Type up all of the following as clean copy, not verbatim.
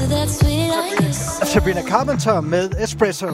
Sabrina Carpenter med Espresso.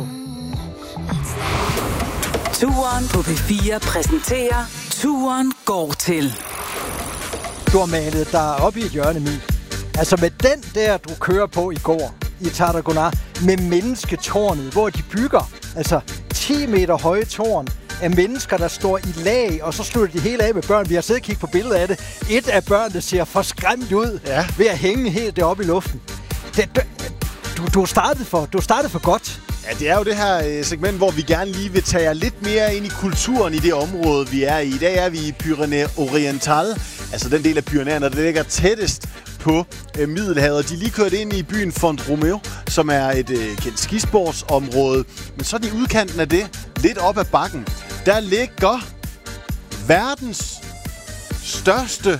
Touren på P4 præsenterer Turen går til. Du har malet dig op i et hjørne, Emil. Altså med den der, du kører på i går i Tarragona, med mennesketårnet, hvor de bygger, altså 10 meter høje tårn af mennesker, der står i lag, og så slutter de hele af med børn. Vi har siddet og kigget på billeder af det. Et af børnene ser for skræmt ud ved at hænge helt deroppe i luften. Du startede for godt. Ja, det er jo det her segment, hvor vi gerne lige vil tage jer lidt mere ind i kulturen i det område, vi er i. I dag er vi i Pyrenæer Oriental, altså den del af Pyrenæerne, der ligger tættest på Middelhavet. De er lige kørt ind i byen Font-Romeu, som er et kendt skisportsområde. Men så i udkanten af det, lidt op ad bakken, der ligger verdens største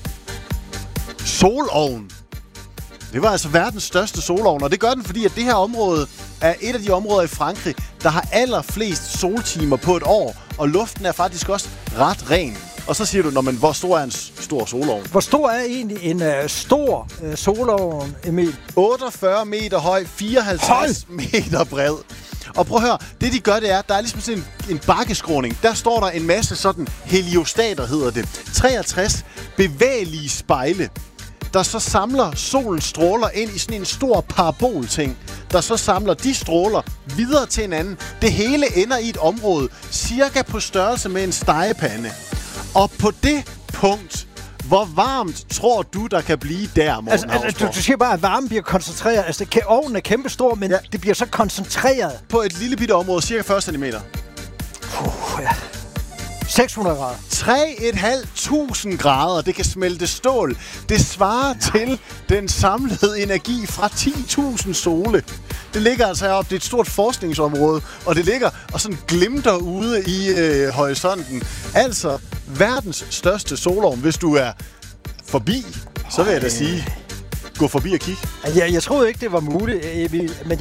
solovn. Det var altså verdens største solovn, og det gør den, fordi at det her område er et af de områder i Frankrig, der har allerflest soltimer på et år, og luften er faktisk også ret ren. Og så siger du, hvor stor er en stor solovn? Hvor stor er egentlig en stor solovn, Emil? 48 meter høj, 54 meter bred. Og prøv at høre, det de gør, det er, der er ligesom sådan en bakkeskråning. Der står der en masse sådan heliostater, hedder det. 63 bevægelige spejle, der så samler solens stråler ind i sådan en stor parabolting, der så samler de stråler videre til hinanden. Det hele ender i et område, cirka på størrelse med en stegepande. Og på det punkt, hvor varmt tror du, der kan blive der, Morten Hausgaard? Du siger bare, at varmen bliver koncentreret. Altså, ovnen er kæmpestor, men det bliver så koncentreret. På et lille bitte område, cirka 40 cm. 600 grader. 3.500 grader. Det kan smelte stål. Det svarer til den samlede energi fra 10.000 sole. Det ligger altså heroppe. Det er et stort forskningsområde, og det ligger og sådan glimter ude i horisonten. Altså verdens største solovn. Hvis du er forbi, så vil jeg da sige, gå forbi og kig. Jeg troede ikke, det var muligt, Emil, men